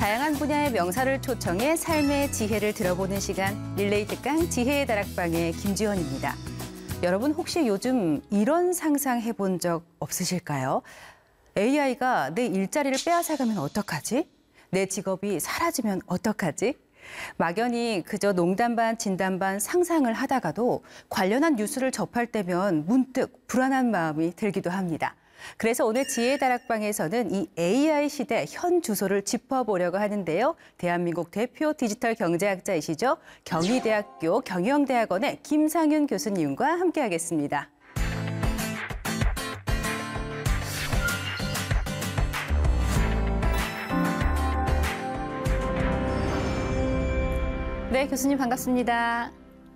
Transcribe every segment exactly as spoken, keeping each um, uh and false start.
다양한 분야의 명사를 초청해 삶의 지혜를 들어보는 시간, 릴레이 특강 지혜의 다락방의 김지원입니다. 여러분 혹시 요즘 이런 상상 해본 적 없으실까요? 에이아이가 내 일자리를 빼앗아가면 어떡하지? 내 직업이 사라지면 어떡하지? 막연히 그저 농담 반 진담 반 상상을 하다가도 관련한 뉴스를 접할 때면 문득 불안한 마음이 들기도 합니다. 그래서 오늘 지혜의 다락방에서는 이 에이아이 시대 현 주소를 짚어보려고 하는데요. 대한민국 대표 디지털 경제학자이시죠. 경희대학교 경영대학원의 김상윤 교수님과 함께하겠습니다. 네, 교수님 반갑습니다.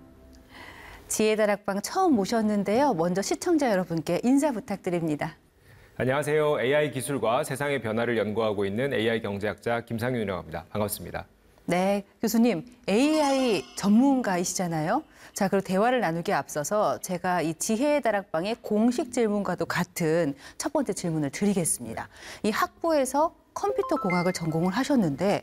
지혜의 다락방 처음 모셨는데요. 먼저 시청자 여러분께 인사 부탁드립니다. 안녕하세요. 에이아이 기술과 세상의 변화를 연구하고 있는 에이아이 경제학자 김상윤이라고 합니다. 반갑습니다. 네, 교수님 에이아이 전문가이시잖아요. 자, 그리고 대화를 나누기에 앞서서 제가 이 지혜의 다락방의 공식 질문과도 같은 첫 번째 질문을 드리겠습니다. 이 학부에서 컴퓨터 공학을 전공을 하셨는데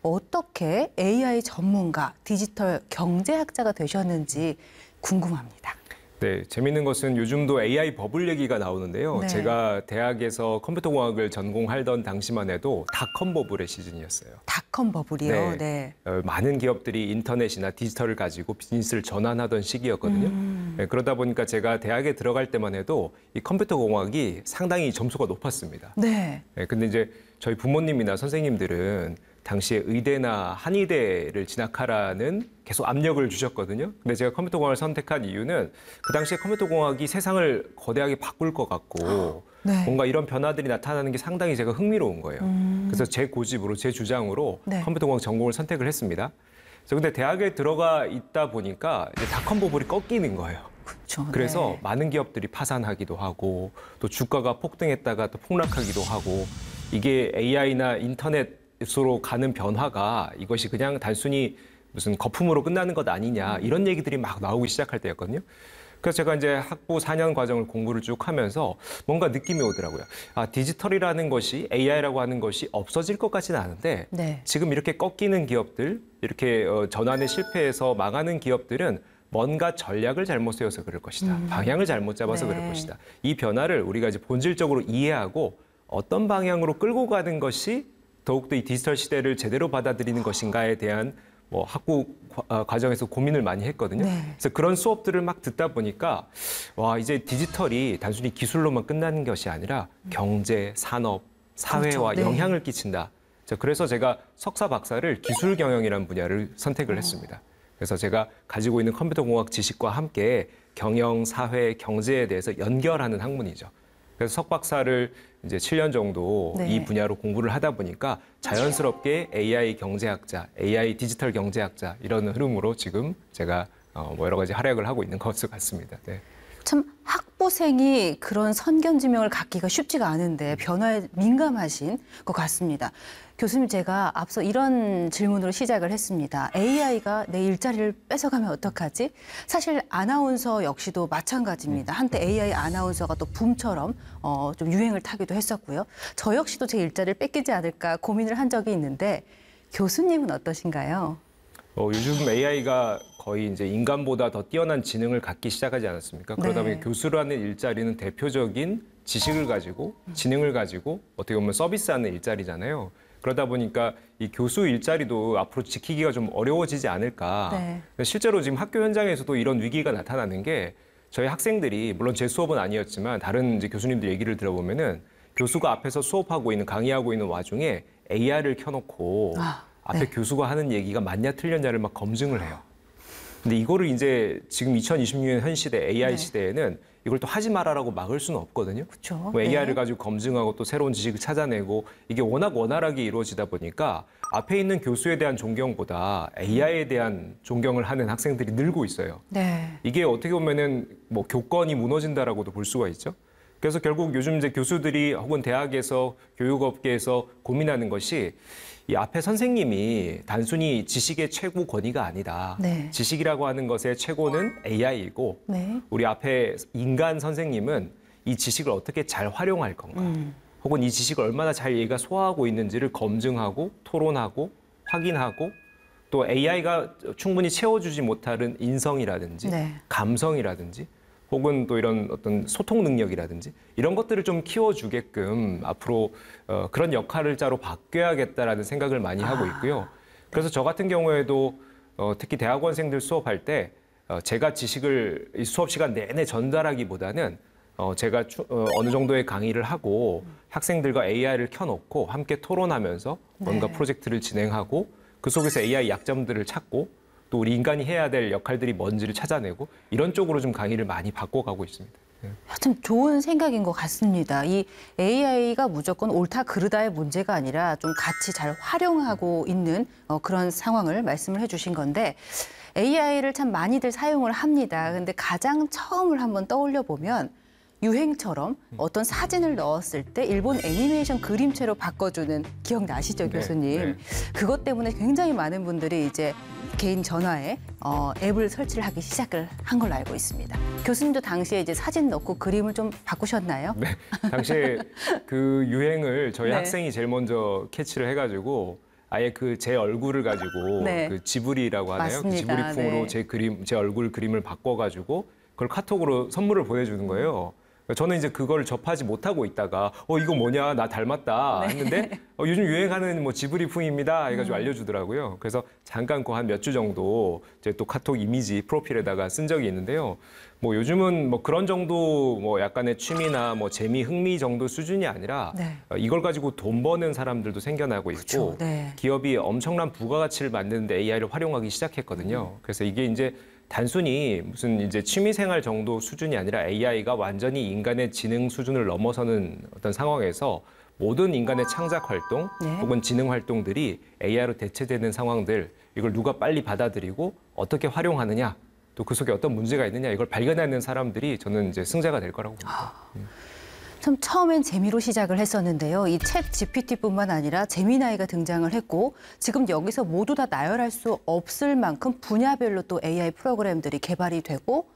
어떻게 에이아이 전문가, 디지털 경제학자가 되셨는지 궁금합니다. 네, 재밌는 것은 요즘도 에이아이 버블 얘기가 나오는데요. 네. 제가 대학에서 컴퓨터 공학을 전공하던 당시만 해도 닷컴 버블의 시즌이었어요. 닷컴 버블이요? 네. 네. 어, 많은 기업들이 인터넷이나 디지털을 가지고 비즈니스를 전환하던 시기였거든요. 음. 네, 그러다 보니까 제가 대학에 들어갈 때만 해도 이 컴퓨터 공학이 상당히 점수가 높았습니다. 네. 네, 근데 이제 저희 부모님이나 선생님들은 당시에 의대나 한의대를 진학하라는 계속 압력을 주셨거든요. 근데 제가 컴퓨터공학을 선택한 이유는 그 당시에 컴퓨터공학이 세상을 거대하게 바꿀 것 같고 네. 뭔가 이런 변화들이 나타나는 게 상당히 제가 흥미로운 거예요. 음. 그래서 제 고집으로, 제 주장으로 네. 컴퓨터공학 전공을 선택을 했습니다. 그래서 근데 대학에 들어가 있다 보니까 이제 닷컴 버블이 꺾이는 거예요. 그렇죠. 그래서 네. 많은 기업들이 파산하기도 하고 또 주가가 폭등했다가 또 폭락하기도 하고 이게 에이아이나 인터넷 으로 가는 변화가 이것이 그냥 단순히 무슨 거품으로 끝나는 것 아니냐 이런 얘기들이 막 나오기 시작할 때였거든요. 그래서 제가 이제 학부 사 년 과정을 공부를 쭉 하면서 뭔가 느낌이 오더라고요. 아, 디지털이라는 것이 에이아이라고 하는 것이 없어질 것 같지는 않은데 네. 지금 이렇게 꺾이는 기업들, 이렇게 어, 전환에 실패해서 망하는 기업들은 뭔가 전략을 잘못 세워서 그럴 것이다. 음. 방향을 잘못 잡아서 네. 그럴 것이다. 이 변화를 우리가 이제 본질적으로 이해하고 어떤 방향으로 끌고 가는 것이 더욱더 이 디지털 시대를 제대로 받아들이는 것인가에 대한 뭐 학부 과정에서 고민을 많이 했거든요. 네. 그래서 그런 수업들을 막 듣다 보니까 와, 이제 디지털이 단순히 기술로만 끝나는 것이 아니라 경제, 산업, 사회와 그렇죠. 네. 영향을 끼친다. 그래서 제가 석사 박사를 기술 경영이라는 분야를 선택을 어. 했습니다. 그래서 제가 가지고 있는 컴퓨터 공학 지식과 함께 경영, 사회, 경제에 대해서 연결하는 학문이죠. 그래서 석박사를 이제 칠 년 정도 네. 이 분야로 공부를 하다 보니까 자연스럽게 에이아이 경제학자, 에이아이 디지털 경제학자 이런 흐름으로 지금 제가 어, 뭐 여러 가지 활약을 하고 있는 것 같습니다. 네. 참 학부생이 그런 선견지명을 갖기가 쉽지가 않은데 변화에 민감하신 것 같습니다. 교수님, 제가 앞서 이런 질문으로 시작을 했습니다. 에이아이가 내 일자리를 뺏어가면 어떡하지? 사실 아나운서 역시도 마찬가지입니다. 한때 에이아이 아나운서가 또 붐처럼 어, 좀 유행을 타기도 했었고요. 저 역시도 제 일자리를 뺏기지 않을까 고민을 한 적이 있는데 교수님은 어떠신가요? 어, 요즘 에이아이가 거의 이제 인간보다 더 뛰어난 지능을 갖기 시작하지 않았습니까? 그러다 보니 네. 교수라는 일자리는 대표적인 지식을 가지고 지능을 가지고 어떻게 보면 서비스하는 일자리잖아요. 그러다 보니까 이 교수 일자리도 앞으로 지키기가 좀 어려워지지 않을까. 네. 실제로 지금 학교 현장에서도 이런 위기가 나타나는 게 저희 학생들이 물론 제 수업은 아니었지만 다른 이제 교수님들 얘기를 들어보면은 교수가 앞에서 수업하고 있는 강의하고 있는 와중에 에이아이를 켜놓고 아, 앞에 네. 교수가 하는 얘기가 맞냐 틀렸냐를 막 검증을 해요. 근데 이거를 이제 지금 이천이십육 년 현 시대 에이아이 네. 시대에는 이걸 또 하지 말아라고 막을 수는 없거든요. 그렇죠. 뭐 에이아이를 네. 가지고 검증하고 또 새로운 지식을 찾아내고 이게 워낙 원활하게 이루어지다 보니까 앞에 있는 교수에 대한 존경보다 에이아이에 대한 존경을 하는 학생들이 늘고 있어요. 네. 이게 어떻게 보면은 뭐 교권이 무너진다라고도 볼 수가 있죠. 그래서 결국 요즘 이제 교수들이 혹은 대학에서 교육업계에서 고민하는 것이 이 앞에 선생님이 단순히 지식의 최고 권위가 아니다. 네. 지식이라고 하는 것의 최고는 에이아이이고 네. 우리 앞에 인간 선생님은 이 지식을 어떻게 잘 활용할 건가. 음. 혹은 이 지식을 얼마나 잘 얘가 소화하고 있는지를 검증하고 토론하고 확인하고 또 에이아이가 충분히 채워주지 못하는 인성이라든지 네. 감성이라든지 혹은 또 이런 어떤 소통 능력이라든지 이런 것들을 좀 키워주게끔 앞으로 어, 그런 역할을 짜로 바뀌어야겠다라는 생각을 많이 하고 있고요. 그래서 저 같은 경우에도 어, 특히 대학원생들 수업할 때 어, 제가 지식을 이 수업 시간 내내 전달하기보다는 어, 제가 추, 어, 어느 정도의 강의를 하고 학생들과 에이아이를 켜놓고 함께 토론하면서 뭔가 네. 프로젝트를 진행하고 그 속에서 에이아이 약점들을 찾고 또 우리 인간이 해야 될 역할들이 뭔지를 찾아내고 이런 쪽으로 좀 강의를 많이 바꿔가고 있습니다. 참 좋은 생각인 것 같습니다. 이 에이아이가 무조건 옳다 그르다의 문제가 아니라 좀 같이 잘 활용하고 있는 어, 그런 상황을 말씀을 해주신 건데 에이아이를 참 많이들 사용을 합니다. 근데 가장 처음을 한번 떠올려 보면 유행처럼 어떤 사진을 넣었을 때 일본 애니메이션 그림체로 바꿔주는 기억나시죠, 네, 교수님? 네. 그것 때문에 굉장히 많은 분들이 이제 개인 전화에 어, 앱을 설치를 하기 시작을 한 걸로 알고 있습니다. 교수님도 당시에 이제 사진 넣고 그림을 좀 바꾸셨나요? 네, 당시에 그 유행을 저희 네. 학생이 제일 먼저 캐치를 해가지고 아예 그 제 얼굴을 가지고 네. 그 지브리라고 하나요? 그 맞습니다. 지브리풍으로 네. 제 그림, 제 얼굴 그림을 바꿔가지고 그걸 카톡으로 선물을 보내주는 거예요. 저는 이제 그걸 접하지 못하고 있다가 어 이거 뭐냐 나 닮았다 네. 했는데 어, 요즘 유행하는 뭐 지브리풍입니다 해가지고 음. 알려주더라고요. 그래서 잠깐 그 한 몇 주 정도 이제 또 카톡 이미지 프로필에다가 쓴 적이 있는데요. 뭐 요즘은 뭐 그런 정도 뭐 약간의 취미나 뭐 재미 흥미 정도 수준이 아니라 네. 어, 이걸 가지고 돈 버는 사람들도 생겨나고 있고 그렇죠. 네. 기업이 엄청난 부가가치를 만드는데 에이아이를 활용하기 시작했거든요. 그래서 이게 이제 단순히 무슨 이제 취미생활 정도 수준이 아니라 에이아이가 완전히 인간의 지능 수준을 넘어서는 어떤 상황에서 모든 인간의 창작 활동 네. 혹은 지능 활동들이 에이아이로 대체되는 상황들 이걸 누가 빨리 받아들이고 어떻게 활용하느냐 또 그 속에 어떤 문제가 있느냐 이걸 발견하는 사람들이 저는 이제 승자가 될 거라고 봅니다. 참 처음엔 재미로 시작을 했었는데요. 이 챗 지피티뿐만 아니라 제미나이가 등장을 했고 지금 여기서 모두 다 나열할 수 없을 만큼 분야별로 또 에이아이 프로그램들이 개발이 되고